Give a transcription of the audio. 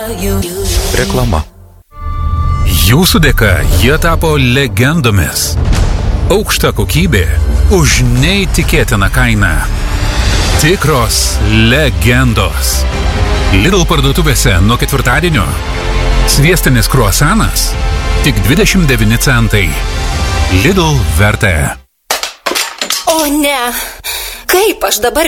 Reklama. Jūsų dėka jie tapo legendomis. Aukšta kokybė už neįtikėtiną kainą. Tikros legendos. Lidl parduotuvėse nuo ketvirtadienio. Sviestinis kruasanas tik 29 centai. Lidl vertė. O ne, kaip aš dabar